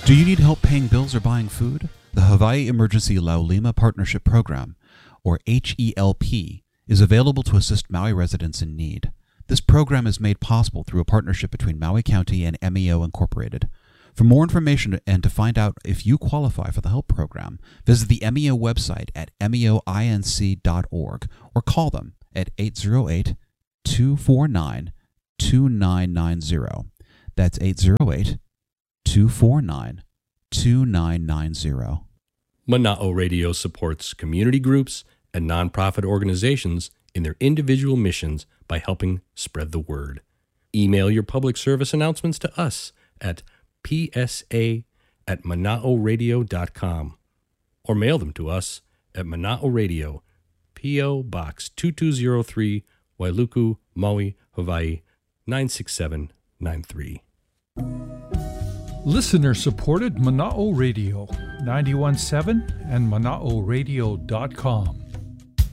Do you need help paying bills or buying food? The Hawaii Emergency Laulima Partnership Program, or HELP, is available to assist Maui residents in need. This program is made possible through a partnership between Maui County and MEO Incorporated. For more information and to find out if you qualify for the HELP program, visit the MEO website at meoinc.org or call them at 808-249-2990. That's 808-249-2990. Mana'o Radio supports community groups and nonprofit organizations in their individual missions by helping spread the word. Email your public service announcements to us at psa@manaoradio.com or mail them to us at Mana'o Radio, P.O. Box 2203, Wailuku, Maui, Hawaii, 96793. Listener-supported Mana'o Radio, 91.7 and manaoradio.com.